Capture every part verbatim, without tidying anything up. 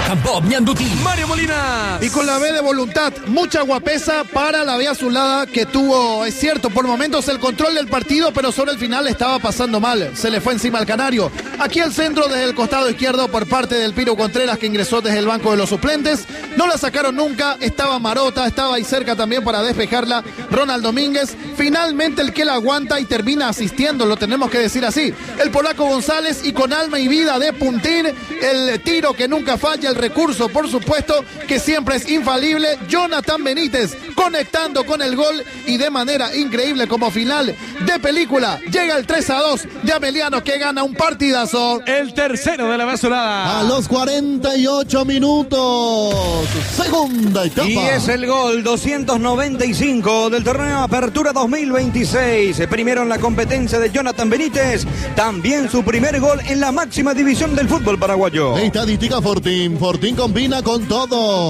Rock and Pop Ñandutí. Mario Molina. Y con la B de voluntad, mucha guapesa para la B azulada que tuvo, es cierto, por momentos el control del partido, pero sobre el final estaba pasando mal. Se le fue encima al canario. Aquí al centro, desde el costado izquierdo, por parte del Piro Contreras, que ingresó desde el banco de los suplentes. No la sacaron nunca, estaba Marota, estaba ahí cerca también para despejarla Ronald Domínguez. Finalmente el que la aguanta y termina asistiendo, lo tenemos que decir así, el polaco González, y con alma y vida de puntín, el tiro que nunca falla, el recurso, por supuesto, que siempre es infalible, Jonathan Benítez conectando con el gol, y de manera increíble, como final de película, llega el tres a dos de Ameliano, que gana un partidazo. El tercero de la azulada. A los cuarenta y ocho minutos, segunda etapa. Y es el gol doscientos noventa y cinco del torneo Apertura dos mil veintiséis. Primero en la competencia de Jonathan Benítez, también su primer gol en la máxima división del fútbol paraguayo. Estadística Fortín, Fortín combina con todo.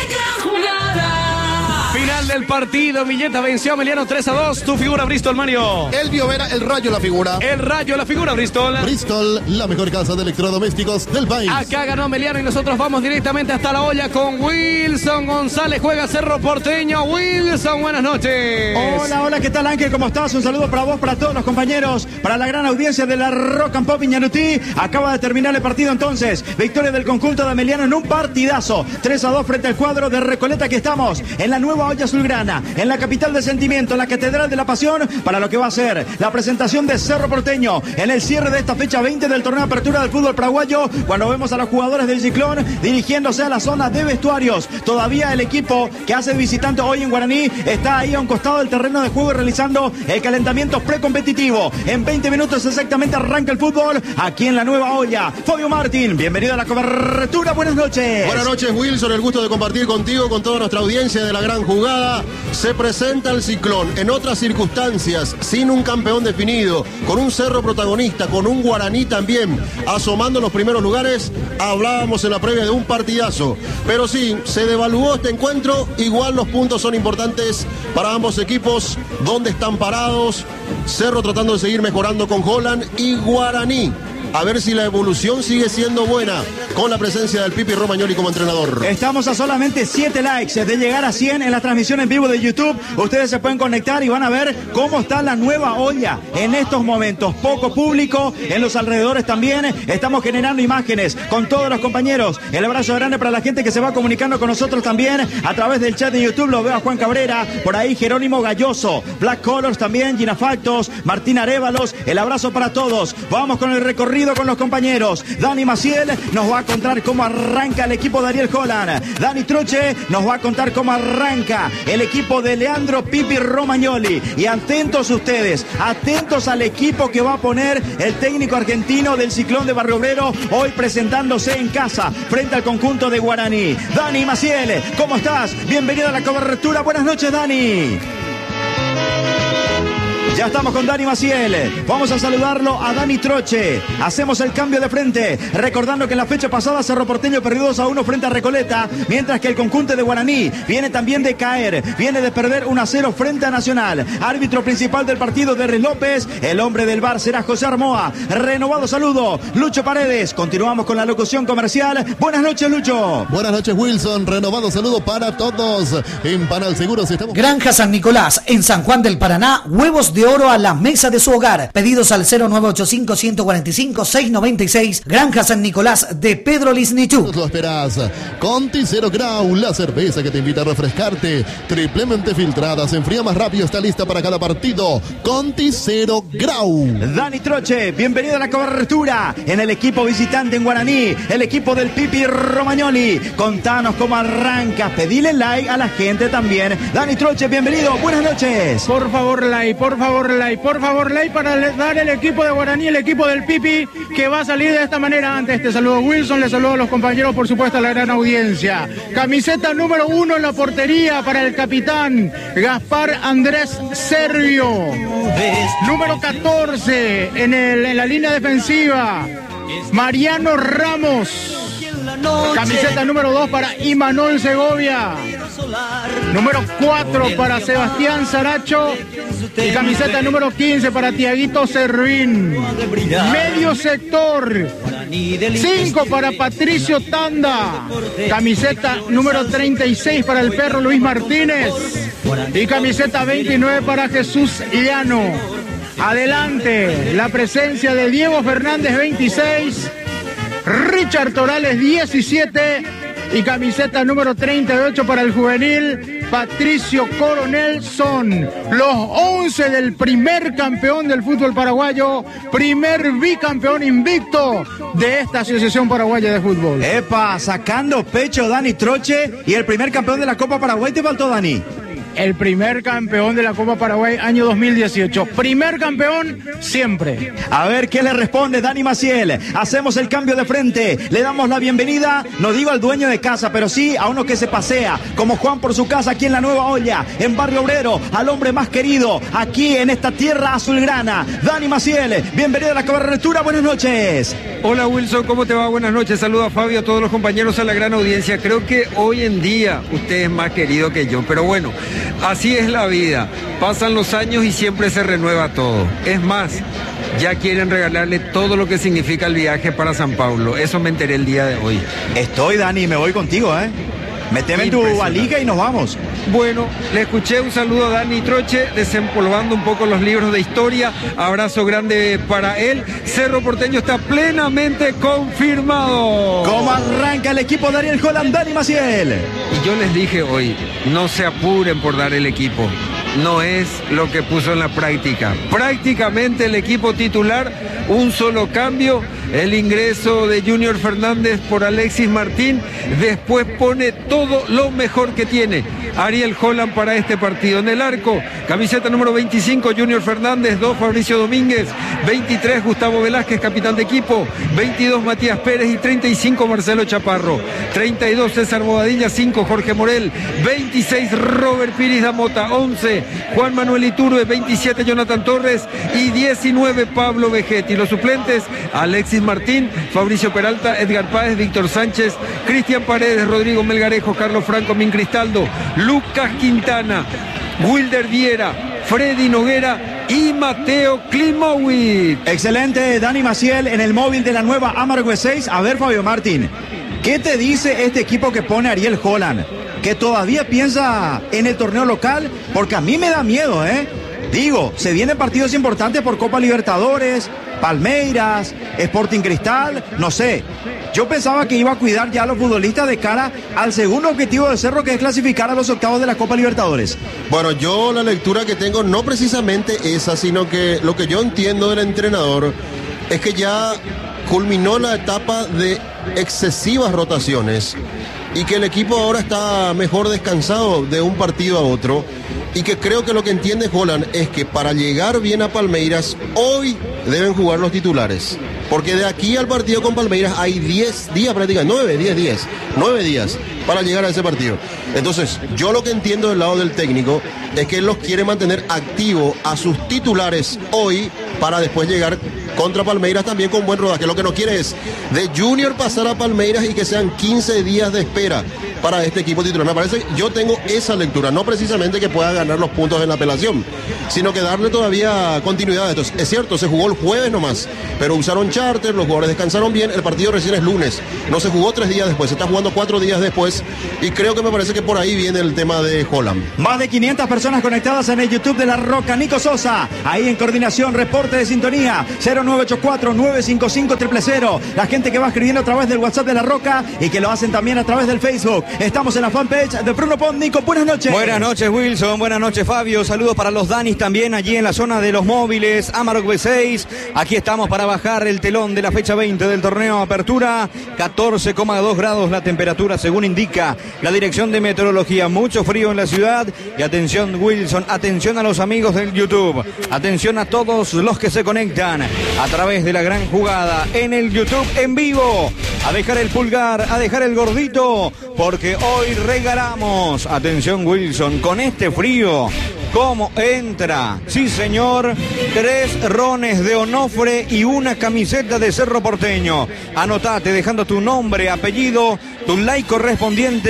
Final del partido, Villeta venció a Ameliano tres a dos. Tu figura, Bristol, Mario. El Biovera, el Rayo, la figura. El Rayo, la figura, Bristol. Bristol, la mejor casa de electrodomésticos del país. Acá ganó Ameliano y nosotros vamos directamente hasta la olla con Wilson González. Juega Cerro Porteño. Wilson, buenas noches. Hola, hola, ¿qué tal, Ángel? ¿Cómo estás? Un saludo para vos, para todos los compañeros, para la gran audiencia de la Rock and Pop Ñandutí. Acaba de terminar el partido entonces. Victoria del conjunto de Ameliano en un partidazo. tres a dos frente al cuadro de Recoleta. Que estamos en la nueva olla azulgrana, en la capital del sentimiento, en la catedral de la pasión, para lo que va a ser la presentación de Cerro Porteño en el cierre de esta fecha veinte del torneo Apertura del fútbol paraguayo, cuando vemos a los jugadores del Ciclón dirigiéndose a la zona de vestuarios. Todavía el equipo que hace visitante hoy en Guaraní está ahí a un costado del terreno de juego y realizando el calentamiento precompetitivo. En veinte minutos exactamente arranca el fútbol aquí en la nueva olla. Fabio Martín, bienvenido a la cobertura, buenas noches. Buenas noches, Wilson, el gusto de compartir contigo, con toda nuestra audiencia de la gran jugada. Se presenta el Ciclón en otras circunstancias, sin un campeón definido, con un Cerro protagonista, con un Guaraní también asomando en los primeros lugares. Hablábamos en la previa de un partidazo, pero sí, se devaluó este encuentro. Igual los puntos son importantes para ambos equipos. ¿Dónde están parados? Cerro tratando de seguir mejorando con Holland, y Guaraní a ver si la evolución sigue siendo buena con la presencia del Pipi Romagnoli como entrenador. Estamos a solamente siete likes de llegar a cien en la transmisión en vivo de YouTube. Ustedes se pueden conectar y van a ver cómo está la nueva olla en estos momentos. Poco público en los alrededores también. Estamos generando imágenes con todos los compañeros. El abrazo grande para la gente que se va comunicando con nosotros también a través del chat de YouTube. Lo veo a Juan Cabrera, por ahí Jerónimo Galloso, Black Colors también, Gina Factos, Martín Arévalos. El abrazo para todos. Vamos con el recorrido con los compañeros. Dani Maciel nos va a contar cómo arranca el equipo de Ariel Holland. Dani Troche nos va a contar cómo arranca el equipo de Leandro Pipi Romagnoli. Y atentos ustedes, atentos al equipo que va a poner el técnico argentino del Ciclón de Barrio Obrero, hoy presentándose en casa frente al conjunto de Guaraní. Dani Maciel, ¿cómo estás? Bienvenido a la cobertura. Buenas noches, Dani. Ya estamos con Dani Maciel. Vamos a saludarlo a Dani Troche. Hacemos el cambio de frente. Recordando que en la fecha pasada Cerro Porteño perdió dos a uno frente a Recoleta. Mientras que el conjunto de Guaraní viene también de caer. Viene de perder uno a cero frente a Nacional. Árbitro principal del partido, Derres López. El hombre del V A R será José Armoa. Renovado saludo, Lucho Paredes. Continuamos con la locución comercial. Buenas noches, Lucho. Buenas noches, Wilson. Renovado saludo para todos. En Panal Seguros estamos... Granja San Nicolás, en San Juan del Paraná. Huevos de oro a la mesa de su hogar. Pedidos al cero nueve ocho cinco, uno cuatro cinco, seis nueve seis. Granja San Nicolás de Pedro Lisnichú. Lo esperás. Conti Cero Grau, la cerveza que te invita a refrescarte. Triplemente filtrada, se enfría más rápido, está lista para cada partido. Conti Cero Grau. Dani Troche, bienvenido a la cobertura en el equipo visitante en Guaraní. El equipo del Pipi Romagnoli. Contanos cómo arranca. Pedile like a la gente también. Dani Troche, bienvenido. Buenas noches. Por favor, like, por favor, like, por favor, like para dar el equipo de Guaraní, el equipo del Pipi, que va a salir de esta manera. Antes te saludo, Wilson, le saludo a los compañeros, por supuesto a la gran audiencia. Camiseta número uno en la portería para el capitán Gaspar Andrés Servio. Número catorce en, el, en la línea defensiva, Mariano Ramos. Camiseta número dos para Imanol Segovia. Número cuatro para Sebastián Saracho. Y camiseta número quince para Tiaguito Servín. Medio sector. cinco para Patricio Tanda. Camiseta número treinta y seis para el perro Luis Martínez. Y camiseta veintinueve para Jesús Llano. Adelante, la presencia de Diego Fernández, veintiséis. Richard Torales, diecisiete. Y camiseta número treinta y ocho para el juvenil Patricio Coronel. Son los once del primer campeón del fútbol paraguayo, primer bicampeón invicto de esta Asociación Paraguaya de Fútbol. Epa, sacando pecho Dani Troche, y el primer campeón de la Copa Paraguay te faltó, Dani. El primer campeón de la Copa Paraguay año dos mil dieciocho. Primer campeón siempre. A ver qué le responde Dani Maciel. Hacemos el cambio de frente. Le damos la bienvenida, no digo al dueño de casa, pero sí a uno que se pasea, como Juan por su casa aquí en la Nueva Olla, en Barrio Obrero, al hombre más querido aquí en esta tierra azulgrana. Dani Maciel, bienvenido a la cobertura. Buenas noches. Hola Wilson, ¿cómo te va? Buenas noches. Saludo a Fabio, a todos los compañeros, a la gran audiencia. Creo que hoy en día usted es más querido que yo, pero bueno, así es la vida. Pasan los años y siempre se renueva todo. Es más, ya quieren regalarle todo lo que significa el viaje para San Pablo. Eso me enteré el día de hoy. Estoy, Dani, me voy contigo, ¿eh? Meteme en tu valija y nos vamos. Bueno, le escuché. Un saludo a Dani Troche, desempolvando un poco los libros de historia. Abrazo grande para él. Cerro Porteño está plenamente confirmado. ¿Cómo arranca el equipo de Ariel Holland, Dani Maciel? Y yo les dije hoy, no se apuren por dar el equipo. No es lo que puso en la práctica. Prácticamente el equipo titular, un solo cambio, el ingreso de Junior Fernández por Alexis Martín. Después pone todo lo mejor que tiene Ariel Holland para este partido. En el arco, camiseta número veinticinco, Junior Fernández. Dos, Fabricio Domínguez. veintitrés, Gustavo Velázquez, capitán de equipo. veintidós, Matías Pérez. Y treinta y cinco, Marcelo Chaparro. treinta y dos, César Bobadilla. cinco, Jorge Morel. veintiséis, Robert Piris da Mota. once, Juan Manuel Iturbe. veintisiete, Jonathan Torres. Y diecinueve, Pablo Vegetti. Los suplentes, Alexis Martín, Fabricio Peralta, Edgar Páez, Víctor Sánchez, Cristian Paredes, Rodrigo Melgarejo, Carlos Franco, Min Cristaldo, Lucas Quintana, Wilder Viera, Freddy Noguera y Mateo Klimowicz. Excelente, Dani Maciel, en el móvil de la nueva Amargo E seis. A ver, Fabio Martín, ¿qué te dice este equipo que pone Ariel Holland? ¿Que todavía piensa en el torneo local? Porque a mí me da miedo, ¿eh? Digo, se vienen partidos importantes por Copa Libertadores, Palmeiras, Sporting Cristal, no sé. Yo pensaba que iba a cuidar ya a los futbolistas de cara al segundo objetivo de Cerro, que es clasificar a los octavos de la Copa Libertadores. Bueno, yo la lectura que tengo no precisamente esa, sino que lo que yo entiendo del entrenador es que ya culminó la etapa de excesivas rotaciones y que el equipo ahora está mejor descansado de un partido a otro. Y que creo que lo que entiende Holland es que para llegar bien a Palmeiras, hoy deben jugar los titulares. Porque de aquí al partido con Palmeiras hay diez días prácticamente, nueve, diez días, nueve días para llegar a ese partido. Entonces, yo lo que entiendo del lado del técnico es que él los quiere mantener activos a sus titulares hoy para después llegar contra Palmeiras también con buen rodaje. Lo que no quiere es de Junior pasar a Palmeiras y que sean quince días de espera para este equipo titular. Me parece, yo tengo esa lectura, no precisamente que pueda ganar los puntos en la apelación, sino que darle todavía continuidad. Entonces, es cierto, se jugó el jueves nomás, pero usaron charter, los jugadores descansaron bien, el partido recién es lunes, no se jugó tres días después, se está jugando cuatro días después, y creo que me parece que por ahí viene el tema de Holland. Más de quinientas personas conectadas en el YouTube de La Roca. Nico Sosa, ahí en coordinación, reporte de sintonía, cero nueve ocho cuatro, nueve cinco cinco, cero cero cero. La gente que va escribiendo a través del WhatsApp de La Roca y que lo hacen también a través del Facebook. Estamos en la fanpage de Bruno Pont. Nico, buenas noches. Buenas noches, Wilson. Buenas noches, Fabio. Saludos para los Danis también allí en la zona de los móviles. Amarok B seis. Aquí estamos para bajar el telón de la fecha veinte del torneo Apertura. catorce coma dos grados la temperatura, según indica la Dirección de Meteorología. Mucho frío en la ciudad. Y atención, Wilson. Atención a los amigos del YouTube. Atención a todos los que se conectan a través de la gran jugada en el YouTube en vivo. A dejar el pulgar, a dejar el gordito, porque hoy regalamos, atención Wilson, con este frío, ¿cómo entra? Sí señor, tres rones de Onofre y una camiseta de Cerro Porteño. Anotate dejando tu nombre, apellido, tu like correspondiente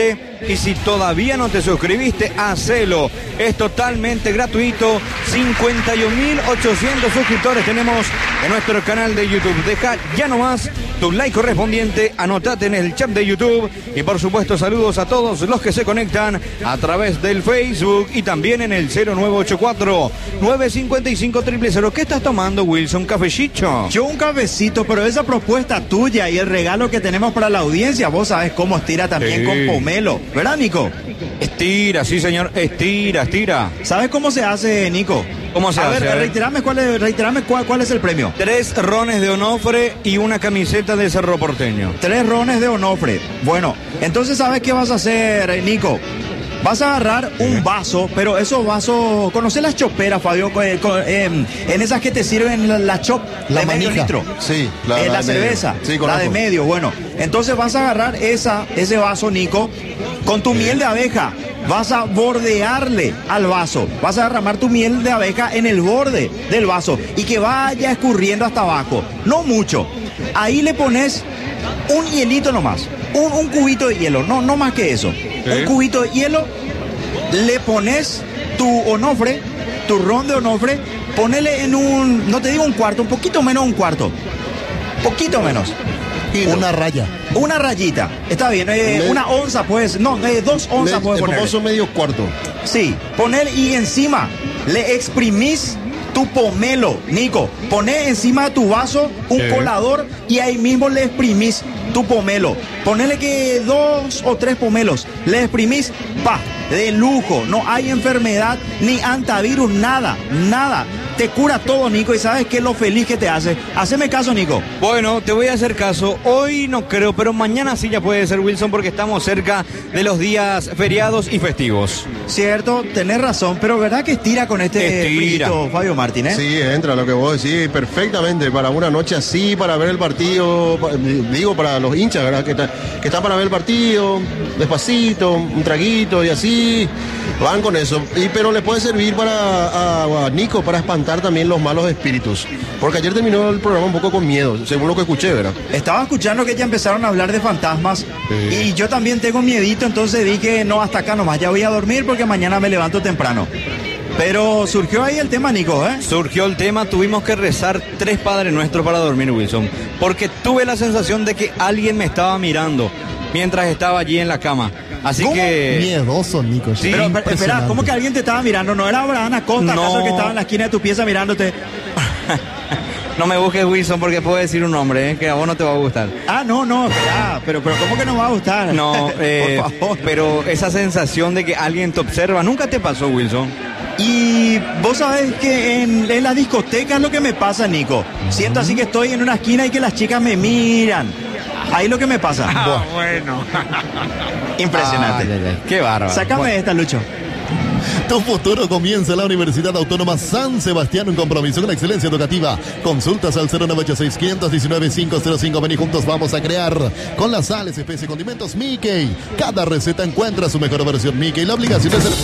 y si todavía no te suscribiste, hacelo. Es totalmente gratuito. cincuenta y un mil ochocientos suscriptores tenemos en nuestro canal de YouTube. Deja ya nomás tu like correspondiente, anotate en el chat de YouTube y por supuesto saludos a todos los que se conectan a través del Facebook y también en el cero nueve ocho cuatro, nueve cinco cinco, cero cero cero. ¿Qué estás tomando, Wilson? ¿Cafecito? Yo un cafecito, pero esa propuesta tuya y el regalo que tenemos para la audiencia, vos sabés cómo estira también Sí. con pomelo, ¿verdad, Nico? Estira, sí señor, estira, estira. ¿Sabes cómo se hace, Nico? ¿Cómo se a hace? Ver, A ver. reiterame cuál es, reiterame cuál, cuál es el premio. Tres rones de Onofre y una camiseta de Cerro Porteño. Tres rones de Onofre. Bueno, entonces ¿sabes qué vas a hacer, Nico? Vas a agarrar un vaso, pero esos vasos, ¿conoces las choperas, Fabio? Eh, con- eh, en esas que te sirven la, la chop La de medio manija. litro. Sí, la- Eh, la la de medio. cerveza, Sí, la conozco. de medio. Bueno, entonces vas a agarrar esa, ese vaso, Nico, con tu miel de abeja. Vas a bordearle al vaso. Vas a derramar tu miel de abeja en el borde del vaso y que vaya escurriendo hasta abajo. No mucho. Ahí le pones un hielito nomás. Un, un cubito de hielo. No, no más que eso. Un cubito de hielo. Le pones tu onofre, tu ron de onofre. Ponele en un, no te digo un cuarto, un poquito menos de un cuarto. Poquito menos. Una raya. Una rayita. Está bien. eh, Me- una onza, pues. No, eh, dos onzas Me- puedes el poner. famoso medio cuarto. Sí, poner y encima le exprimís tu pomelo, Nico. Poné encima de tu vaso un colador y ahí mismo le exprimís tu pomelo. Ponele que dos o tres pomelos. Le exprimís, pa, de lujo. No hay enfermedad ni antivirus, nada, nada. Te cura todo, Nico, y sabes qué es lo feliz que te hace. Haceme caso, Nico. Bueno, te voy a hacer caso. Hoy no creo, pero mañana sí ya puede ser, Wilson, porque estamos cerca de los días feriados y festivos. Cierto, tenés razón, pero ¿verdad que estira con este Estira. frito, Fabio Martín, eh? Sí, entra lo que vos decís perfectamente para una noche así, para ver el partido, pa- digo para los hinchas, ¿verdad? Que, está- que están para ver el partido, despacito, un traguito y así, van con eso. Y, pero le puede servir para a, a Nico para espantar también los malos espíritus. Porque ayer terminó el programa un poco con miedo, según lo que escuché, ¿verdad? Estaba escuchando que ya empezaron a hablar de fantasmas y yo también tengo miedito, entonces dije, no, hasta acá nomás, ya voy a dormir porque mañana me levanto temprano. Pero surgió ahí el tema, Nico, ¿eh? Surgió el tema, tuvimos que rezar tres Padres Nuestros para dormir, Wilson, porque tuve la sensación de que alguien me estaba mirando mientras estaba allí en la cama. Así ¿Cómo? que... Miedoso, Nico. Sí, Pero, pero, espera, ¿cómo que alguien te estaba mirando? ¿No era Abraham Acosta, No. acaso que estaba en la esquina de tu pieza mirándote? No me busques, Wilson, porque puedo decir un nombre, ¿eh? Que a vos no te va a gustar. Ah, no, no, espera, pero, pero ¿cómo que no va a gustar? No, eh, por favor. pero esa sensación de que alguien te observa, ¿nunca te pasó, Wilson? Y vos sabés que en, en las discotecas lo que me pasa, Nico. Siento así que estoy en una esquina y que las chicas me miran. Ahí lo que me pasa. Ah, bueno. Impresionante. Ay, ay, ay, qué bárbaro. Sácame Bueno. esta, Lucho. Tu futuro comienza en la Universidad Autónoma San Sebastián, un compromiso con la excelencia educativa. Consultas al cero nueve ocho seis, cinco uno nueve, cinco cero cinco. Ven y juntos vamos a crear con las sales, especies y condimentos Mickey. Cada receta encuentra su mejor versión Mickey. La obligación es el...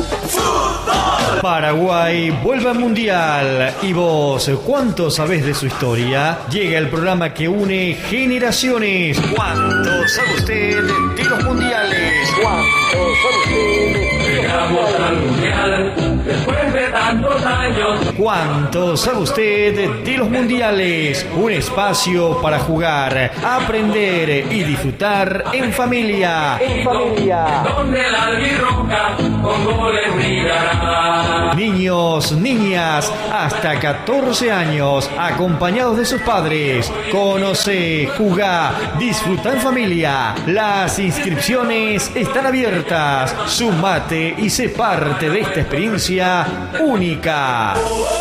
Paraguay vuelve al Mundial. ¿Y vos cuánto sabés de su historia? Llega el programa que une generaciones. ¿Cuánto sabe usted de los mundiales? ¿Cuánto sabe usted? Llegamos al mundial después de tantos años. ¿Cuánto sabe usted de los mundiales? Un espacio para jugar, aprender y disfrutar en familia. En familia. Donde la albirroja con goles brillará. Niños, niñas, hasta catorce años, acompañados de sus padres. Conoce, jugá, disfruta en familia. Las inscripciones están abiertas. Sumate y sé parte de esta experiencia única.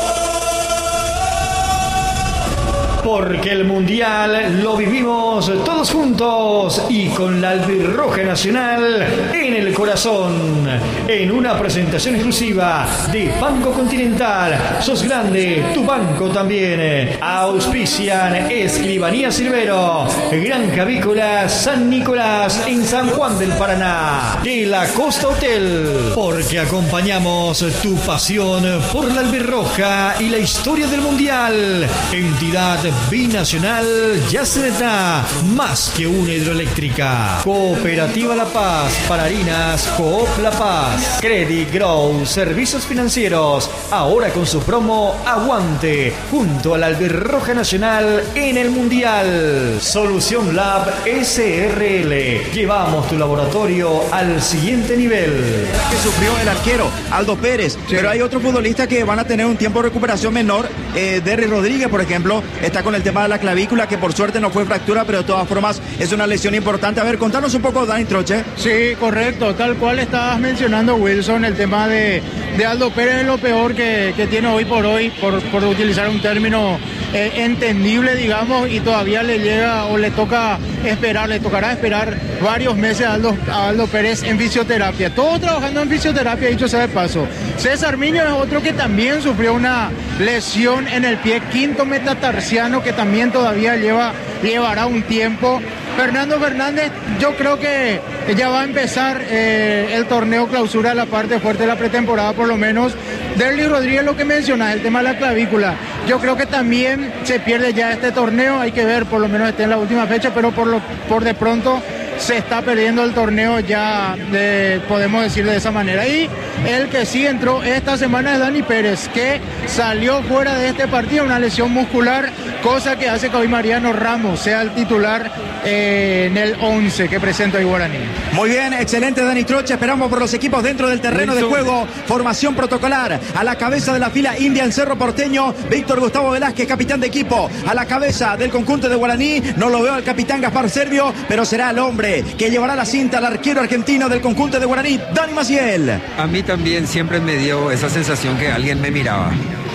Porque el Mundial lo vivimos todos juntos y con la albirroja nacional en el corazón. En una presentación exclusiva de Banco Continental. Sos grande, tu banco también. Auspician Escribanía Silvero, Granja Avícola San Nicolás en San Juan del Paraná. De la Costa Hotel. Porque acompañamos tu pasión por la albirroja y la historia del Mundial. Entidad binacional Yacyretá, más que una hidroeléctrica. Cooperativa La Paz, para harinas Coop La Paz. Credit Grow, servicios financieros, ahora con su promo Aguante, junto a la Albirroja Nacional en el Mundial. Solución Lab S R L, llevamos tu laboratorio al siguiente nivel. Que sufrió el arquero Aldo Pérez, sí. Pero hay otros futbolistas que van a tener un tiempo de recuperación menor. eh, Derry Rodríguez, por ejemplo, está con el tema de la clavícula, que por suerte no fue fractura, pero de todas formas es una lesión importante. A ver, contanos un poco, Dani Troche. Sí, correcto, tal cual estabas mencionando, Wilson, el tema de, de Aldo Pérez es lo peor que, que tiene hoy por hoy, por, por utilizar un término eh, entendible, digamos, y todavía le llega o le toca esperar, le tocará esperar varios meses a Aldo, a Aldo Pérez en fisioterapia. Todos trabajando en fisioterapia, dicho sea de paso. César Miño es otro que también sufrió una lesión en el pie, quinto metatarsiano, que también todavía lleva, llevará un tiempo. Fernando Fernández, yo creo que ya va a empezar eh, el torneo clausura, la parte fuerte de la pretemporada por lo menos. Derly Rodríguez, lo que mencionas, el tema de la clavícula, yo creo que también se pierde ya este torneo, hay que ver, por lo menos esté en la última fecha, pero por, lo, por de pronto se está perdiendo el torneo ya, de, podemos decirlo de esa manera. Y el que sí entró esta semana es Dani Pérez, que salió fuera de este partido, una lesión muscular, cosa que hace que hoy Mariano Ramos sea el titular eh, en el once que presenta hoy Guaraní. Muy bien, excelente, Dani Troche. Esperamos por los equipos dentro del terreno de juego. Formación protocolar. A la cabeza de la fila india en Cerro Porteño, Víctor Gustavo Velázquez, capitán de equipo. A la cabeza del conjunto de Guaraní, no lo veo al capitán Gaspar Servio, pero será el hombre que llevará la cinta al arquero argentino del conjunto de Guaraní, Dani Maciel. A mí también siempre me dio esa sensación que alguien me miraba.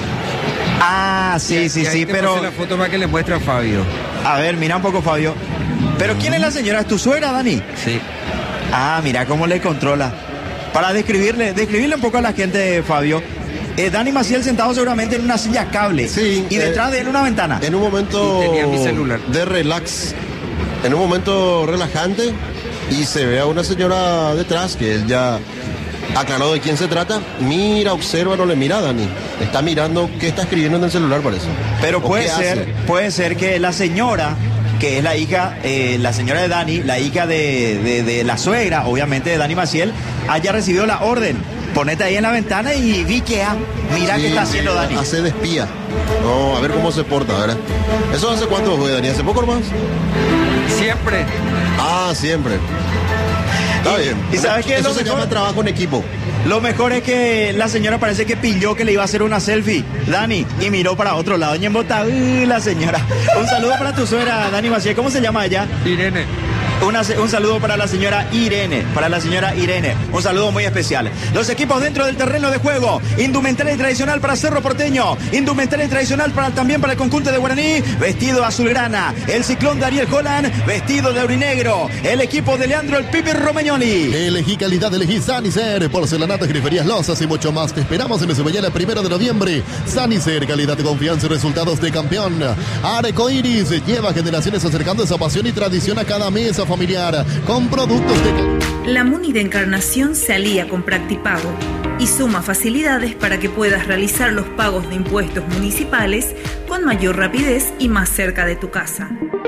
Ah, sí, y, sí, y sí, pero... la foto para que le muestre a Fabio. A ver, mira un poco, Fabio. ¿Pero quién es la señora? ¿Es tu suegra, Dani? Sí. Ah, mira cómo le controla. Para describirle, describirle un poco a la gente, Fabio. Eh, Dani Maciel sentado seguramente en una silla cable. Sí. Y detrás eh, de él una ventana. En un momento y tenía mi celular. de relax. En un momento relajante. Y se ve a una señora detrás que él ya aclaró de quién se trata. Mira, observa, no le mira a Dani. Está mirando qué está escribiendo en el celular, parece. Pero puede ser, hace? puede ser que la señora, que es la hija, eh, la señora de Dani, la hija de, de, de la suegra, obviamente, de Dani Maciel, haya recibido la orden. Ponete ahí en la ventana y vi que ah, mira sí, qué está haciendo sí, Dani. Hace de espía. No, a ver cómo se porta, ¿verdad? ¿Eso hace cuánto fue, Dani? ¿Hace poco nomás? Siempre. Ah, siempre. Está y, bien. ¿Y sabes qué? Eso Lo se mejor, llama trabajo en equipo. Lo mejor es que la señora parece que pilló que le iba a hacer una selfie, Dani, y miró para otro lado. Y en bota, ¡uy, la señora! Un saludo para tu suegra, Dani Maciel. ¿Cómo se llama ella? Irene. Una, un saludo para la señora Irene, para la señora Irene, un saludo muy especial. Los equipos dentro del terreno de juego, indumentaria tradicional para Cerro Porteño, indumentaria tradicional para, también para el conjunto de Guaraní, vestido azulgrana, el ciclón de Ariel Holland, vestido de aurinegro, el equipo de Leandro el Pipi Romagnoli. Elegí calidad, elegí Sanicer, porcelanatos, griferías, losas y mucho más. Te esperamos en el mañana primero de noviembre. Sanicer, calidad de confianza y resultados de campeón. Arcoiris lleva generaciones acercando esa pasión y tradición a cada mesa familiar con productos de... La Muni de Encarnación se alía con Practipago y suma facilidades para que puedas realizar los pagos de impuestos municipales con mayor rapidez y más cerca de tu casa.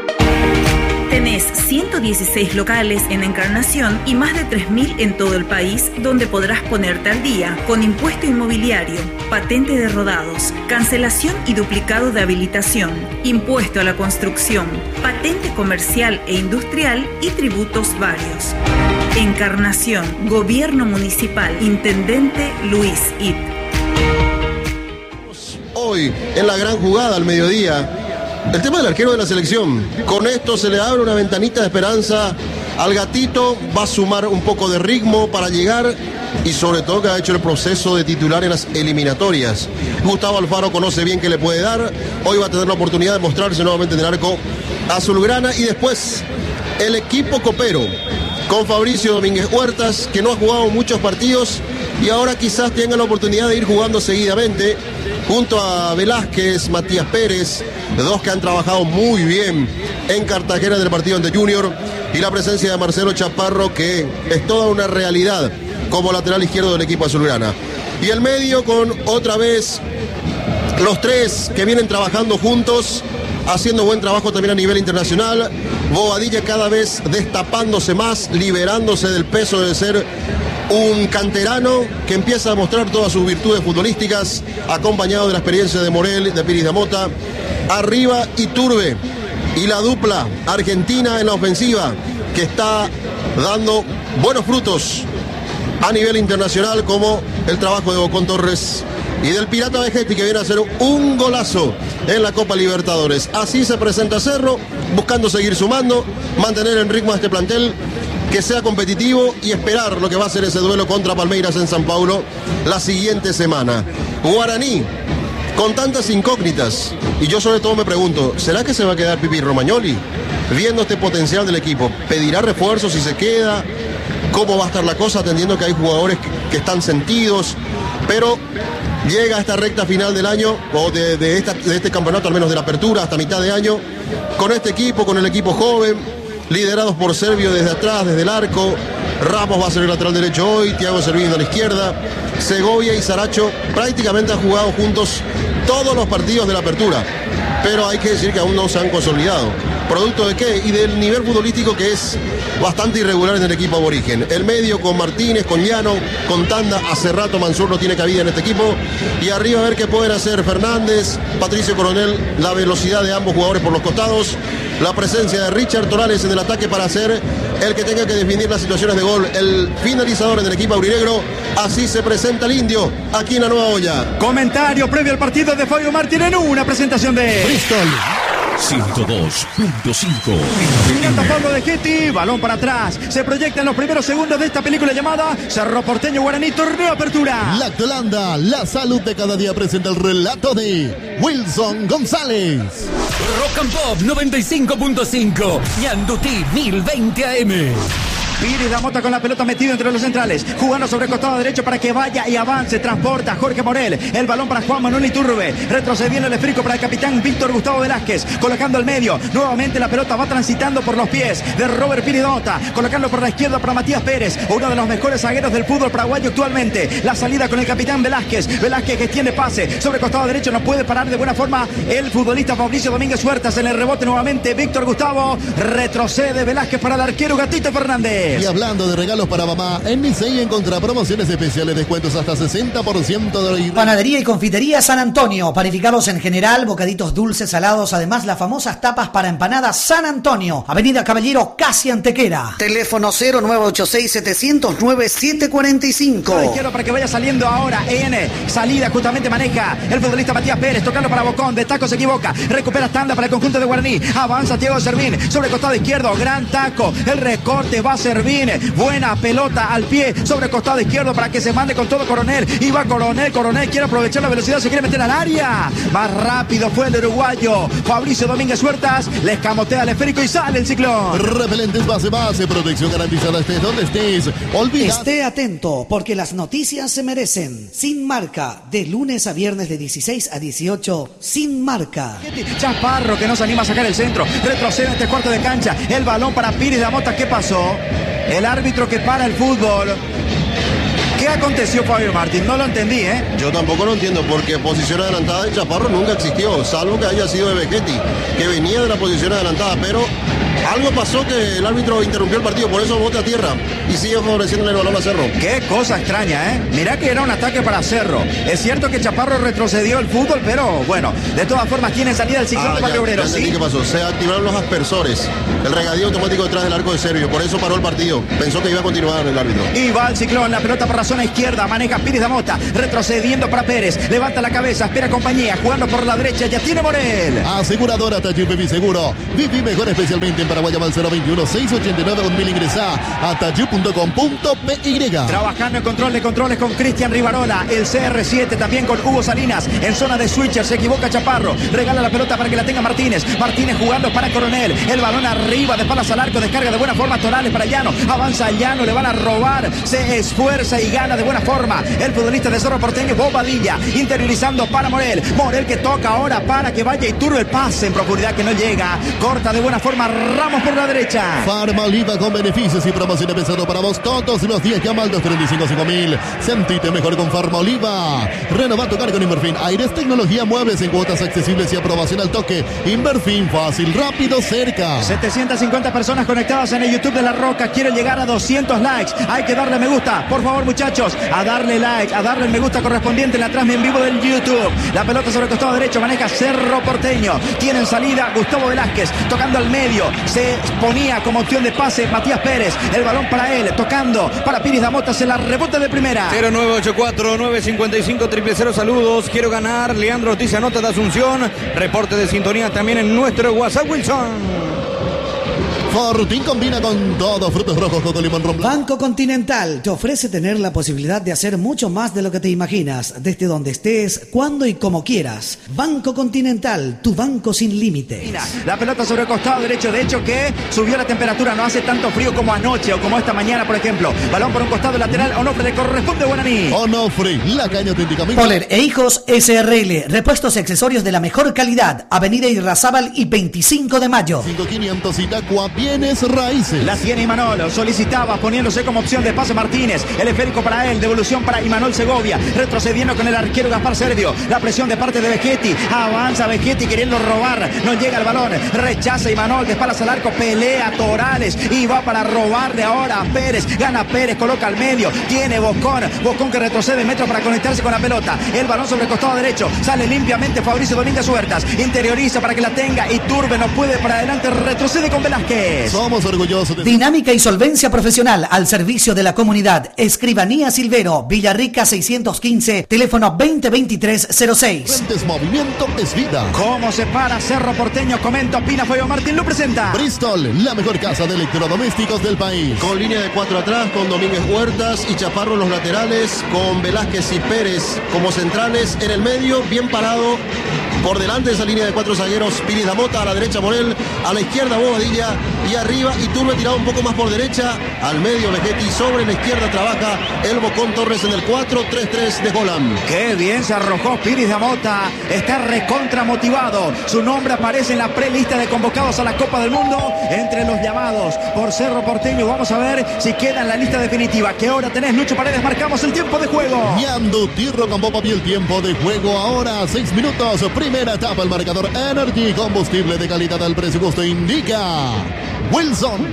Tenés ciento dieciséis locales en Encarnación y más de tres mil en todo el país, donde podrás ponerte al día con impuesto inmobiliario, patente de rodados, cancelación y duplicado de habilitación, impuesto a la construcción, patente comercial e industrial y tributos varios. Encarnación, Gobierno Municipal, Intendente Luis It. Hoy, en la gran jugada al mediodía, el tema del arquero de la selección. Con esto se le abre una ventanita de esperanza al gatito, va a sumar un poco de ritmo para llegar y sobre todo que ha hecho el proceso de titular en las eliminatorias. Gustavo Alfaro conoce bien qué le puede dar, hoy va a tener la oportunidad de mostrarse nuevamente en el arco azulgrana y después el equipo copero con Fabricio Domínguez Huertas, que no ha jugado muchos partidos y ahora quizás tenga la oportunidad de ir jugando seguidamente junto a Velázquez, Matías Pérez, dos que han trabajado muy bien en Cartagena del partido ante Junior, y la presencia de Marcelo Chaparro, que es toda una realidad como lateral izquierdo del equipo azulgrana. Y el medio con otra vez los tres que vienen trabajando juntos, haciendo buen trabajo también a nivel internacional. Bobadilla cada vez destapándose más, liberándose del peso de ser un canterano que empieza a mostrar todas sus virtudes futbolísticas, acompañado de la experiencia de Morel, de Piris Damota. Arriba Iturbe y la dupla argentina en la ofensiva, que está dando buenos frutos a nivel internacional, como el trabajo de Bocón Torres y del Pirata Vegetti, que viene a hacer un golazo en la Copa Libertadores. Así se presenta Cerro, buscando seguir sumando, mantener en ritmo a este plantel, que sea competitivo y esperar lo que va a ser ese duelo contra Palmeiras en San Paulo la siguiente semana. Guaraní, con tantas incógnitas, y yo sobre todo me pregunto, ¿será que se va a quedar Pipi Romagnoli? Viendo este potencial del equipo, ¿pedirá refuerzos si se queda? ¿Cómo va a estar la cosa, atendiendo que hay jugadores que, que están sentidos? Pero llega a esta recta final del año, o de, de, esta, de este campeonato, al menos de la apertura, hasta mitad de año, con este equipo, con el equipo joven, liderados por Servio desde atrás, desde el arco. Ramos va a ser el lateral derecho hoy, Thiago Servín a la izquierda. Segovia y Saracho prácticamente han jugado juntos todos los partidos de la apertura, pero hay que decir que aún no se han consolidado. ¿Producto de qué? Y del nivel futbolístico, que es bastante irregular en el equipo aborigen. El medio con Martínez, con Llano, con Tanda. Hace rato Mansur no tiene cabida en este equipo. Y arriba a ver qué pueden hacer Fernández, Patricio Coronel, la velocidad de ambos jugadores por los costados, la presencia de Richard Torales en el ataque para ser el que tenga que definir las situaciones de gol, el finalizador en el equipo aurinegro. Así se presenta el Indio aquí en la Nueva Olla. Comentario previo al partido de Fabio Martín en una presentación de Bristol ciento dos punto cinco. Canta Pablo de Getty, balón para atrás. Se proyecta en los primeros segundos de esta película llamada Cerro Porteño Guaraní, torneo apertura. La Holanda, la salud de cada día, presenta el relato de Wilson González. Rock and Pop noventa y cinco punto cinco. Ñandutí mil veinte A M. Piris Damota con la pelota metido entre los centrales, jugando sobre el costado derecho para que vaya y avance, transporta Jorge Morel, el balón para Juan Manuel Iturbe, retrocediendo el esférico para el capitán Víctor Gustavo Velázquez, colocando el medio, nuevamente la pelota va transitando por los pies de Robert Piris Damota, colocando por la izquierda para Matías Pérez, uno de los mejores zagueros del fútbol paraguayo actualmente. La salida con el capitán Velázquez, Velázquez que extiende pase sobre el costado derecho, no puede parar de buena forma el futbolista Fabricio Domínguez Huertas, en el rebote nuevamente Víctor Gustavo, retrocede Velázquez para el arquero Gatito Fernández. Y hablando de regalos para mamá, en Nisei encontrará promociones especiales, descuentos hasta sesenta por ciento de... Panadería y confitería San Antonio, panificados en general, bocaditos dulces, salados, además las famosas tapas para empanadas San Antonio, Avenida Caballero, casi Antequera. Teléfono cero nueve ocho seis, setecientos nueve, siete cuarenta y cinco. A la izquierda para que vaya saliendo ahora N, salida justamente maneja el futbolista Matías Pérez, tocando para Bocón, de taco se equivoca, recupera Tanda para el conjunto de Guaraní, avanza Thiago Servín, sobre el costado izquierdo, gran taco, el recorte va a ser Servín, buena pelota al pie sobre el costado izquierdo para que se mande con todo Coronel, y va Coronel, Coronel quiere aprovechar la velocidad, se quiere meter al área, más rápido fue el uruguayo Fabricio Domínguez Huertas, le escamotea el esférico y sale el ciclón. Repelentes base base, protección garantizada estés donde estés. Olvida. Esté atento, porque las noticias se merecen. Sin Marca, de lunes a viernes de dieciséis a dieciocho, Sin Marca. Chaparro que no se anima a sacar el centro, retrocede este cuarto de cancha, el balón para Piris Damota. ¿Qué pasó? El árbitro que para el fútbol. ¿Qué aconteció, Fabio Martín? No lo entendí, ¿eh? Yo tampoco lo entiendo, porque posición adelantada de Chaparro nunca existió, salvo que haya sido de Vegetti, que venía de la posición adelantada, pero algo pasó que el árbitro interrumpió el partido, por eso bota a tierra y sigue favoreciendo el balón a Cerro. Qué cosa extraña, ¿eh? Mirá que era un ataque para Cerro. Es cierto que Chaparro retrocedió el fútbol, pero bueno, de todas formas tiene salida el ciclón ah, de Barrio Obrero. Ya entendí, ¿sí? ¿Qué pasó? Se activaron los aspersores, el regadío automático detrás del arco de Servio, por eso paró el partido. Pensó que iba a continuar el árbitro. Y va el ciclón, la pelota por la zona izquierda, maneja Piris Damota, retrocediendo para Pérez, levanta la cabeza, espera compañía, jugando por la derecha, ya tiene Morel. Aseguradora Taller Vivi Seguro, Vivi mejor especialmente en Paraguay, al cero veintiuno, seiscientos ochenta y nueve, un mil, ingresa a taller punto com punto p y. Trabajando en control de controles con Cristian Rivarola, el C R siete también con Hugo Salinas, en zona de switcher, se equivoca Chaparro, regala la pelota para que la tenga Martínez, Martínez jugando para Coronel, el balón arriba, de palas al arco, descarga de buena forma Torales para Llano, avanza Llano, le van a robar, se esfuerza y gana de buena forma el futbolista de Cerro Porteño, Bobadilla, interiorizando para Morel, Morel que toca ahora para que vaya y turbe el pase en profundidad que no llega, corta de buena forma Ramos por la derecha. Farmaliva con beneficios y promociones pensado para vos todos los días. Llama al dos treinta y cinco cinco mil. Sentite mejor con Farmaliva. Renova tu carga con Inverfin. Aires, tecnología, muebles en cuotas accesibles y aprobación al toque. Inverfin, fácil, rápido, cerca. setecientas cincuenta personas conectadas en el YouTube de La Roca. Quiero llegar a doscientos likes. Hay que darle me gusta. Por favor, muchachos, a darle like, a darle el me gusta correspondiente en la transmisión en vivo del YouTube. La pelota sobre el costado derecho. Maneja Cerro Porteño. Tiene en salida Gustavo Velázquez. Tocando al medio. Se ponía como opción de pase Matías Pérez. El balón para él. Tocando para Piris Damota. Se la rebote de primera. cero nueve ocho cuatro nueve cinco cinco cero cero. Saludos. Quiero ganar. Leandro Ortiz anota de Asunción. Reporte de sintonía también en nuestro WhatsApp, Wilson. Fortín combina con todo, frutos rojos, coco, limón, ron. Banco Continental te ofrece tener la posibilidad de hacer mucho más de lo que te imaginas, desde donde estés, cuando y como quieras. Banco Continental, tu banco sin límites. La pelota sobre el costado derecho, de hecho que subió la temperatura, no hace tanto frío como anoche o como esta mañana, por ejemplo. Balón por un costado lateral, Onofre le corresponde a Guaraní. Onofre, la caña auténticamente. Poler e Hijos S R L, repuestos y accesorios de la mejor calidad. Avenida Irrazábal y veinticinco de mayo. cinco quinientos Itacua, bienes raíces. La tiene Imanol, solicitaba poniéndose como opción de pase Martínez. El esférico para él, devolución para Imanol Segovia. Retrocediendo con el arquero Gaspar Sergio. La presión de parte de Vegetti. Avanza Vegetti queriendo robar. No llega el balón. Rechaza Imanol, de espaldas al arco. Pelea Torales y va para robarle ahora a Pérez. Gana Pérez, coloca al medio. Tiene Bocón. Bocón que retrocede metros para conectarse con la pelota. El balón sobre el costado derecho. Sale limpiamente Fabricio Domínguez Huertas. Interioriza para que la tenga. Y Turbe no puede para adelante. Retrocede con Velázquez. Somos orgullosos de... Dinámica y solvencia profesional al servicio de la comunidad. Escribanía Silvero, Villarrica seiscientos quince, teléfono veinte veintitrés cero seis. Fuentes, movimiento es vida. ¿Cómo se para Cerro Porteño? Comenta, opina, Fabio Martín, lo presenta. Bristol, la mejor casa de electrodomésticos del país. Con línea de cuatro atrás, con Domínguez Huertas y Chaparro en los laterales, con Velázquez y Pérez como centrales. En el medio, bien parado. Por delante de esa línea de cuatro zagueros, Piris Damota, a la derecha Morel, a la izquierda Bobadilla y arriba Iturbe tirado un poco más por derecha, al medio Vegetti, sobre la izquierda trabaja el Bocón Torres en el cuatro tres tres de Holland. Qué bien se arrojó Piris Damota, está recontra motivado, su nombre aparece en la prelista de convocados a la Copa del Mundo, entre los llamados por Cerro Porteño. Vamos a ver si queda en la lista definitiva. ¿Qué hora tenés, Lucho Paredes? Marcamos el tiempo de juego. Ñandu Tirro con Popa y el tiempo de juego ahora, seis minutos, primera etapa, el marcador Energy, combustible de calidad al precio justo indica Wilson.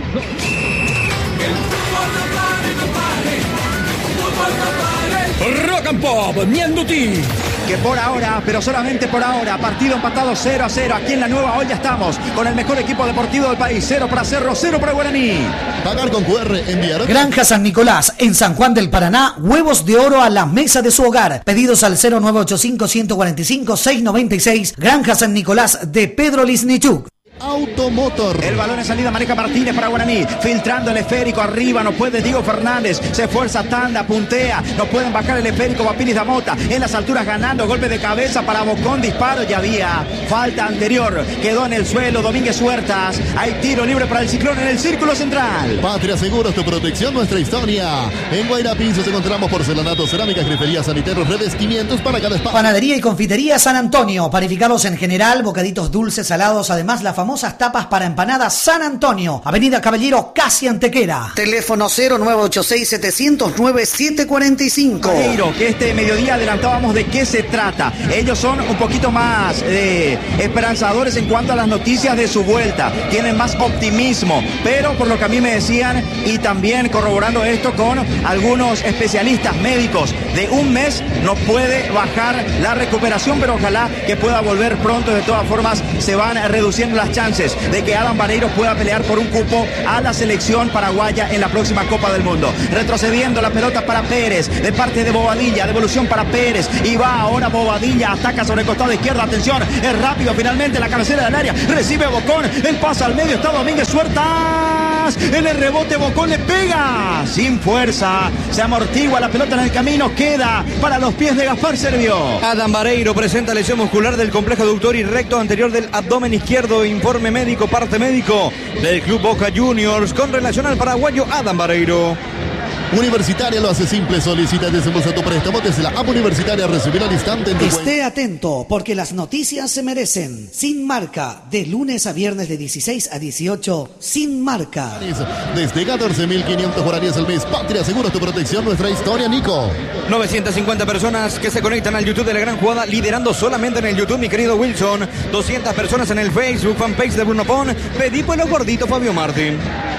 Rock and Pop, Ñandutí. Que por ahora, pero solamente por ahora, partido empatado cero a cero. Aquí en la Nueva Olla estamos con el mejor equipo deportivo del país. Cero para Cerro, cero para Guaraní. Pagar con Q R, enviar. Granja San Nicolás, en San Juan del Paraná, huevos de oro a la mesa de su hogar. Pedidos al cero nueve ocho cinco, uno cuatro cinco, seis nueve seis. Granja San Nicolás de Pedro Lisnichuk. Automotor. El balón en salida maneja Martínez para Guaraní. Filtrando el esférico arriba. No puede Diego Fernández. Se esfuerza Tanda, puntea. No pueden bajar el esférico. Va Piris Damota. En las alturas ganando. Golpe de cabeza para Bocón. Disparo. Ya había falta anterior. Quedó en el suelo Domínguez Huertas. Hay tiro libre para el Ciclón en el círculo central. Patria Seguros, tu protección, nuestra historia. En Guayrapinzos nos encontramos porcelanato, cerámicas, griferías, saniteros, revestimientos para cada espacio. Panadería y confitería San Antonio. Panificados en general, bocaditos dulces, salados. Además, la famosas tapas para empanadas San Antonio. Avenida Caballero, casi Antequera. Teléfono cero nueve ocho seis, siete cero nueve, siete cuatro cinco. Jairo, que este mediodía adelantábamos de qué se trata. Ellos son un poquito más eh, esperanzadores en cuanto a las noticias de su vuelta. Tienen más optimismo. Pero por lo que a mí me decían, y también corroborando esto con algunos especialistas médicos, de un mes no puede bajar la recuperación, pero ojalá que pueda volver pronto. De todas formas, se van reduciendo las chances de que Adam Vareiro pueda pelear por un cupo a la selección paraguaya en la próxima Copa del Mundo. Retrocediendo la pelota para Pérez, de parte de Bobadilla, devolución para Pérez, y va ahora Bobadilla, ataca sobre el costado izquierdo, atención, es rápido finalmente la cabecera del área, recibe Bocón, el pase al medio, está Domínguez Huertas, en el rebote Bocón le pega, sin fuerza, se amortigua la pelota en el camino, queda para los pies de Gaspar Servio. Adam Vareiro presenta lesión muscular del complejo aductor y recto anterior del abdomen izquierdo. Informe médico, parte médico del Club Boca Juniors con relación al paraguayo Adam Vareiro. Universitaria lo hace simple, solicita y desembolsa tu préstamo desde la app Universitaria, recibir al instante en tu Esté cuenta. atento, porque las noticias se merecen. Sin Marca, de lunes a viernes de dieciséis a dieciocho, Sin Marca. Desde catorce mil quinientos guaraníes al mes, Patria Seguro, tu protección, nuestra historia, Nico. novecientas cincuenta personas que se conectan al YouTube de La Gran Jugada, liderando solamente en el YouTube, mi querido Wilson. doscientas personas en el Facebook, fanpage de Bruno Pon. Pedí por los gorditos, Fabio Martín.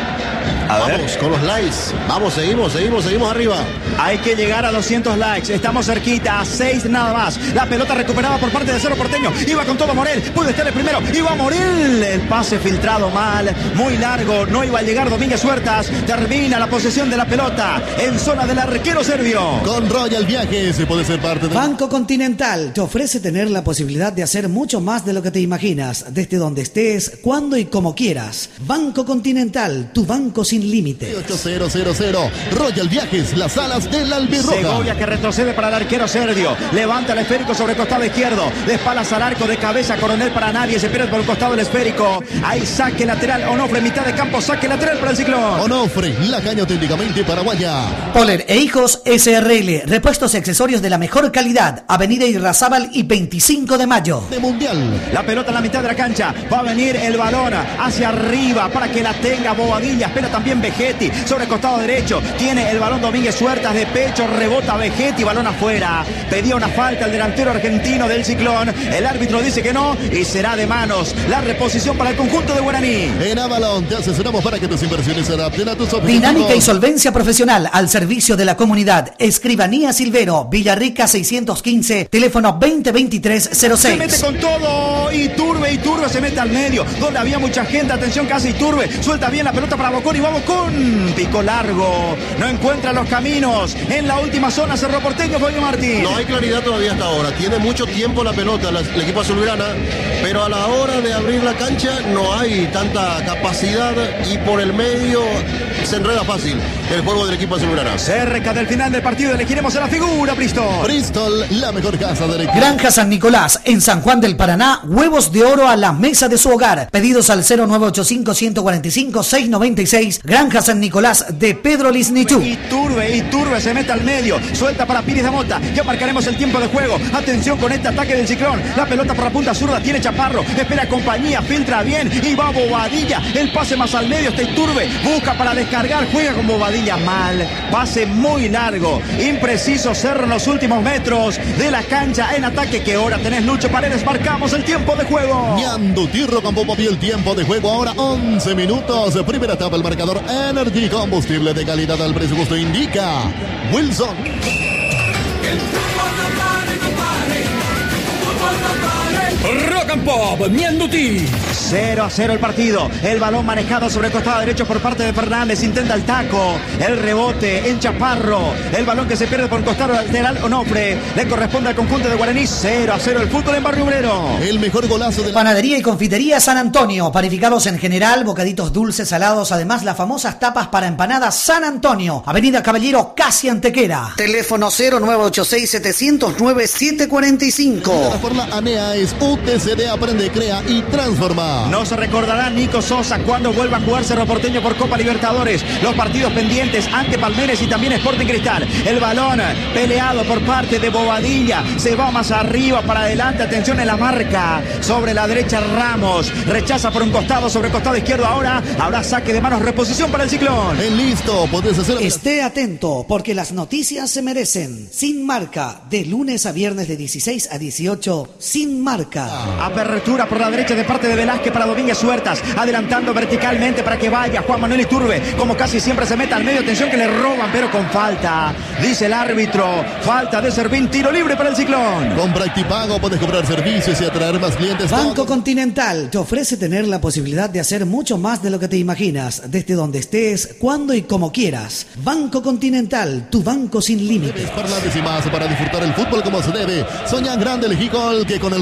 A Vamos ver. con los likes. Vamos, seguimos, seguimos, seguimos arriba. Hay que llegar a doscientos likes. Estamos cerquita, a seis nada más. La pelota recuperada por parte de Cerro Porteño. Iba con todo Morel. Puede estar el primero. Iba Morel. El pase filtrado mal. Muy largo. No iba a llegar Domínguez Huertas. Termina la posesión de la pelota en zona del arquero serbio. Con Royal Viajes se puede ser parte de... Banco Continental te ofrece tener la posibilidad de hacer mucho más de lo que te imaginas, desde donde estés, cuando y como quieras. Banco Continental, tu banco sin límite. ocho cero cero cero Royal Viajes, las alas del Albirroja. Segovia que retrocede para el arquero serbio. Levanta el esférico sobre el costado izquierdo. De espaldas al arco, de cabeza, Coronel para nadie. Se pierde por el costado el esférico. Ahí saque lateral. Onofre, mitad de campo. Saque lateral para el Ciclón. Onofre, la caña auténticamente paraguaya. Poler e Hijos S R L. Repuestos y accesorios de la mejor calidad. Avenida Irrazábal y veinticinco de mayo. De Mundial. La pelota en la mitad de la cancha. Va a venir el balón hacia arriba para que la tenga Bobadilla. Espera también Vegetti sobre el costado derecho. Tiene el balón Domínguez Huertas de pecho. Rebota Vegetti. Balón afuera. Pedía una falta el delantero argentino del Ciclón. El árbitro dice que no y será de manos. La reposición para el conjunto de Guaraní. En Avalon te asesoramos para que tus inversiones se adapten a tus objetivos. Dinámica y solvencia profesional al servicio de la comunidad. Escribanía Silvero, Villarrica seiscientos quince, teléfono veinte veintitrés cero seis. Se mete con todo. Iturbe, Iturbe se mete al medio. Donde había mucha gente. Atención, casi Iturbe. Suelta bien la pelota para Bocón y va Bocón. Pico largo. No encuentra los caminos. En la última zona Cerro Porteño, Fabio Martín. No hay claridad todavía hasta ahora. Tiene mucho tiempo la pelota la, el equipo azulgrana, pero a la hora de abrir la cancha no hay tanta capacidad y por el medio se enreda fácil el juego del equipo azulgrana. Cerca del final del partido elegiremos a la figura Bristol. Bristol, la mejor casa del equipo. Granja San Nicolás, en San Juan del Paraná, huevos de oro a la mesa de su hogar. Pedidos al cero nueve ocho cinco, uno cuatro cinco, seis nueve seis. Granja San Nicolás de Pedro Lisnichú. Iturbe, Iturbe se mete al medio. Suelta para Pires de Mota. Ya marcaremos el tiempo de juego. Atención con este ataque del Ciclón. La pelota por la punta zurda tiene Chaparro. Espera compañía, filtra bien y va Bobadilla. El pase más al medio está Iturbe. Busca para descargar, juega con Bobadilla mal. Pase muy largo. Impreciso Cerro en los últimos metros de la cancha en ataque. ¿Qué hora tenés, Lucho Paredes? Marcamos el tiempo de juego. Ñandutirro con Popopi, el tiempo de juego ahora once minutos. Primera etapa, el marcador Energy, combustible de calidad al presupuesto indica Wilson. Rock and Pop, Ñandutí. cero a cero el partido. El balón manejado sobre el costado derecho por parte de Fernández. Intenta el taco. El rebote en Chaparro. El balón que se pierde por el costado lateral Onofre. Le corresponde al conjunto de Guaraní. cero a cero el fútbol en Barrio Obrero. El mejor golazo de la... Panadería y confitería San Antonio. Panificados en general, bocaditos dulces, salados. Además, las famosas tapas para empanadas San Antonio. Avenida Caballero, casi Antequera. Teléfono cero nueve ocho seis, siete cero nueve, siete cuatro cinco. Por la ANEA es U T C D, aprende, crea y transforma. No se recordará Nico Sosa cuando vuelva a jugar Cerro Porteño por Copa Libertadores. Los partidos pendientes ante Palmeres y también Sporting Cristal. El balón peleado por parte de Bobadilla. Se va más arriba para adelante. Atención en la marca. Sobre la derecha Ramos. Rechaza por un costado sobre el costado izquierdo. Ahora habrá saque de manos. Reposición para el Ciclón. En listo. Podés hacer... Esté atento porque las noticias se merecen. Sin Marca. De lunes a viernes de dieciséis a dieciocho. Sin Marca. Apertura por la derecha de parte de Velázquez para Domínguez Huertas, adelantando verticalmente para que vaya Juan Manuel Iturbe, como casi siempre se mete al medio. Atención que le roban, pero con falta, dice el árbitro. Falta de Servín, tiro libre para el Ciclón. Con Practipago puedes cobrar servicios y atraer más clientes. Banco Continental te ofrece tener la posibilidad de hacer mucho más de lo que te imaginas, desde donde estés, cuando y como quieras. Banco Continental, tu banco sin límites. Parlantes y más para disfrutar el fútbol como se debe. Soña grande el Gicol, que con el respaldo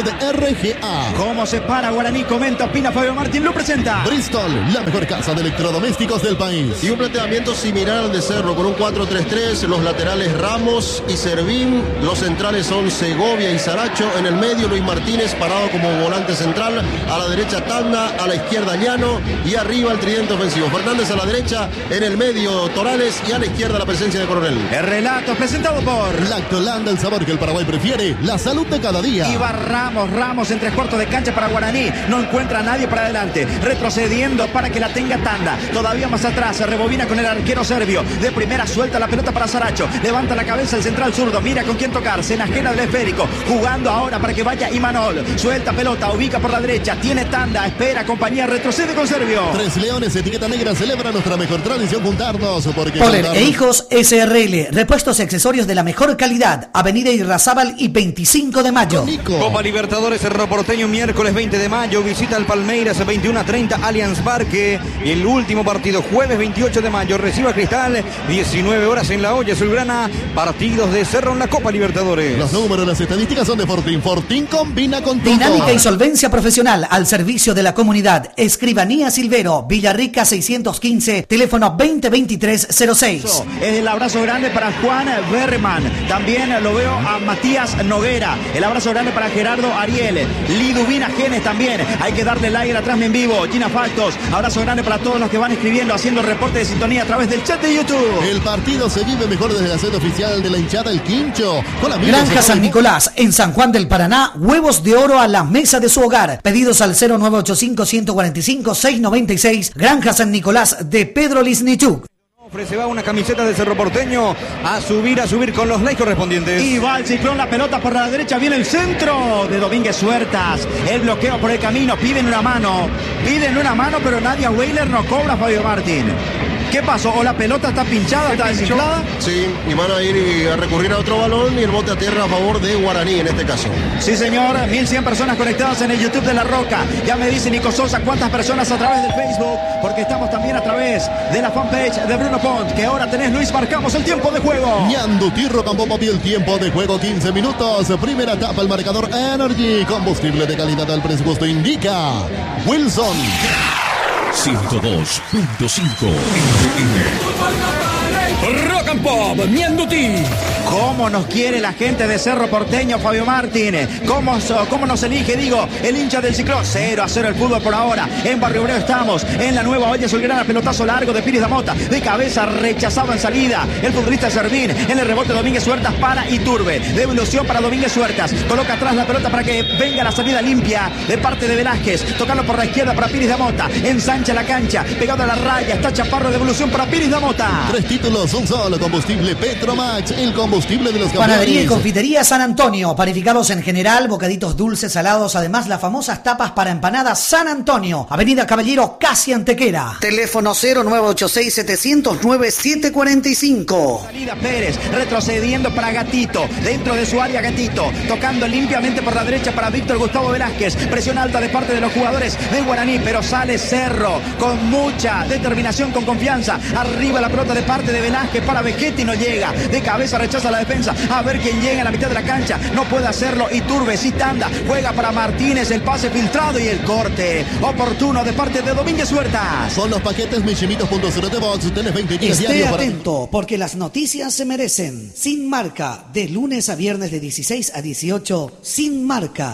nombre de R G A. ¿Cómo se para Guaraní? Comenta, opina Fabio Martín, lo presenta. Bristol, la mejor casa de electrodomésticos del país. Y un planteamiento similar al de Cerro, con un cuatro tres tres, los laterales Ramos y Servín, los centrales son Segovia y Saracho, en el medio Luis Martínez parado como volante central, a la derecha Tanda, a la izquierda Llano y arriba el tridente ofensivo. Fernández a la derecha, en el medio Torales y a la izquierda la presencia de Coronel. El relato presentado por Lactolanda, el sabor que el Paraguay prefiere, la salud de cada día. Y va Ramos, Ramos en tres cuartos de cancha para Guaraní, no encuentra a nadie para adelante, retrocediendo para que la tenga Tanda, todavía más atrás, se rebobina con el arquero serbio, de primera suelta la pelota para Saracho, levanta la cabeza el central zurdo, mira con quién tocar, se enajena del esférico, jugando ahora para que vaya Imanol, suelta pelota, ubica por la derecha, tiene Tanda, espera, compañía, retrocede con Serbio. Tres Leones, etiqueta negra, celebra nuestra mejor tradición juntarnos, porque Poler e Hijos S R L, repuestos y accesorios de la mejor calidad, Avenida Irrazábal y veinticinco de mayo. Copa Libertadores Cerro Porteño, miércoles veinte de mayo, visita al Palmeiras, veintiuno a treinta, Allianz Parque, y el último partido, jueves veintiocho de mayo, reciba Cristal, diecinueve horas en La Olla Azulgrana, partidos de Cerro en la Copa Libertadores. Los números, las estadísticas son de Fortín. Fortín combina con todo. Dinámica y solvencia profesional al servicio de la comunidad. Escribanía Silvero, Villarrica seiscientos quince, teléfono veinte veintitrés cero seis. Es el abrazo grande para Juan Berman. También lo veo a Matías Noguera. El abrazo grande para Gerardo Ariel. Liduvina Genes también. Hay que darle like atrás en vivo. Gina Factos. Abrazo grande para todos los que van escribiendo, haciendo reporte de sintonía a través del chat de YouTube. El partido se vive mejor desde la sede oficial de la hinchada El Quincho. Con Granja San Nicolás, en San Juan del Paraná, huevos de oro a la mesa de su hogar. Pedidos al cero nueve ocho cinco, uno cuatro cinco, seis nueve seis. Granja San Nicolás de Pedro Lisnichuk. Se va una camiseta de Cerro Porteño a subir, a subir con los likes correspondientes. Y va el Ciclón, la pelota por la derecha, viene el centro de Domínguez Huertas. El bloqueo por el camino, piden una mano. Piden una mano, pero Nadia Weiler no cobra, Fabio Martín. ¿Qué pasó? ¿O la pelota está pinchada, está desinflada? Sí, y van a ir y a recurrir a otro balón y el bote a tierra a favor de Guaraní en este caso. Sí, señor, mil cien personas conectadas en el YouTube de La Roca. Ya me dice Nico Sosa cuántas personas a través del Facebook, porque estamos también a través de la fanpage de Bruno Pont, que ahora tenés, Luis, marcamos el tiempo de juego. Ñandutí Rocambó Papi, el tiempo de juego quince minutos. Primera etapa, el marcador Energy, combustible de calidad al presupuesto indica Wilson. ciento dos punto cinco Rock and Pop, Ñandutí. ¿Cómo nos quiere la gente de Cerro Porteño, Fabio Martínez? ¿Cómo, ¿Cómo nos elige, digo, el hincha del Ciclón? cero a cero el fútbol por ahora. En Barrio Obrero estamos, en la Nueva Olla Azulgrana, pelotazo largo de Piris Damota. De cabeza, rechazado en salida. El futbolista Servín, en el rebote Domínguez Huertas para Iturbe. Devolución para Domínguez Huertas. Coloca atrás la pelota para que venga la salida limpia de parte de Velázquez. Tocando por la izquierda para Piris Damota. Ensancha la cancha, pegado a la raya. Está Chaparro, devolución para Piris Damota. Tres títulos, un solo combustible Petromax, el combustible de los campeones. Panadería y confitería San Antonio, panificados en general, bocaditos dulces, salados, además las famosas tapas para empanadas San Antonio, Avenida Caballero, casi Antequera. Teléfono cero nueve ocho seis, siete cero nueve, siete cuatro cinco. Salida Pérez, retrocediendo para Gatito, dentro de su área Gatito, tocando limpiamente por la derecha para Víctor Gustavo Velázquez, presión alta de parte de los jugadores del Guaraní, pero sale Cerro con mucha determinación, con confianza, arriba la pelota de parte de Velázquez para Vegetti, no llega, de cabeza rechaza la defensa, a ver quién llega a la mitad de la cancha, no puede hacerlo Iturbe, sí Tanda, juega para Martínez, el pase filtrado y el corte oportuno de parte de Domínguez Huertas. Son los paquetes Michimitos punto cero de Box, tenés veinte días Esté diarios para... atento, porque las noticias se merecen. Sin marca, de lunes a viernes de dieciséis a dieciocho, sin marca.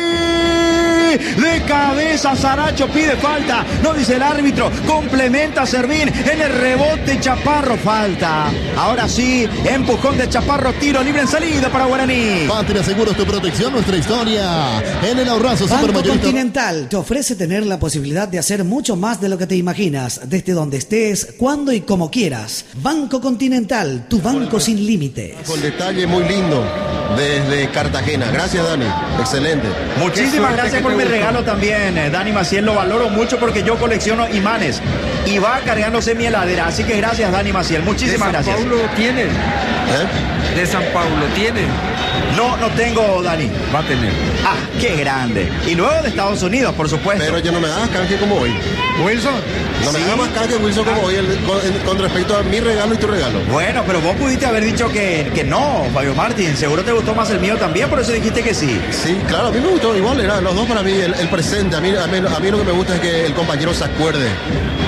De cabeza Saracho pide falta, no dice el árbitro, complementa Servín, en el rebote Chaparro, falta. Ahora sí, empujón de Chaparro, tiro libre en salida para Guaraní. Patria Seguros, tu protección, nuestra historia. En el Ahorrazo Banco Supermayorista Continental te ofrece tener la posibilidad de hacer mucho más de lo que te imaginas, desde donde estés, cuando y como quieras. Banco Continental, tu banco sin límites. Con detalle muy lindo desde Cartagena. Gracias, Dani. Excelente. Muchísimas gracias por mi regalo también, eh, Dani Maciel, lo valoro mucho porque yo colecciono imanes y va cargándose mi heladera, así que gracias, Dani Maciel, muchísimas ¿De San gracias. Paulo tienen? ¿Eh? De San Paulo tienen. No, no tengo, Dani. Va a tener. Ah, qué grande. Y luego de Estados Unidos, por supuesto. Pero ya no me hagas canje como hoy. Wilson. No me Sí. hagas más canje, Wilson, como hoy el- con, en- con respecto a mi regalo y tu regalo. Bueno, pero vos pudiste haber dicho que, que no, Fabio Martín. Seguro te gustó más el mío también, por eso dijiste que sí. Sí, claro, a mí me gustó igual, eran los dos para mí el, el presente. A mí, a mí, a mí lo que me gusta es que el compañero se acuerde